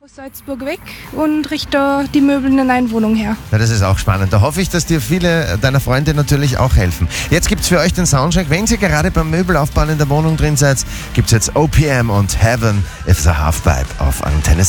Aus Salzburg weg und richte die Möbel in eine Wohnung her. Ja, das ist auch spannend. Da hoffe ich, dass dir viele deiner Freunde natürlich auch helfen. Jetzt gibt's für euch den Soundcheck. Wenn ihr gerade beim Möbelaufbauen in der Wohnung drin seid, gibt's jetzt OPM und Heaven is a Halfpipe auf Antenne.